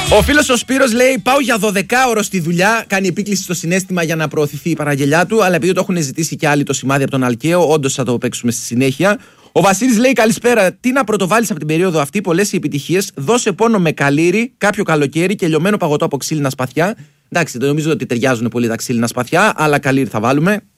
Ο φίλος ο Σπύρος λέει: πάω για 12ωρο στη δουλειά. Κάνει επίκληση στο συναίσθημα για να προωθηθεί η παραγγελιά του. Αλλά επειδή το έχουν ζητήσει και άλλοι το σημάδι από τον Αλκαίο, όντως θα το παίξουμε στη συνέχεια. Ο Βασίλης λέει: καλησπέρα. Τι να πρωτοβάλεις από την περίοδο αυτή, πολλές οι επιτυχίες. Δώσε πόνο με καλήρι, κάποιο καλοκαίρι και λιωμένο παγωτό από ξύλινα σπαθιά. Εντάξει, το νομίζω ότι ταιριάζουν πολύ τα ξύλινα σπαθιά, αλλά καλήρι θα βάλουμε.